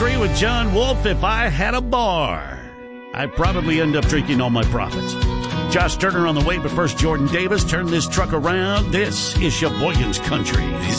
Country with John Wolfe. If I had a bar, I'd probably end up drinking all my profits. Josh Turner on the way, but first Jordan Davis. Turn this truck around. This is Sheboygan's Country.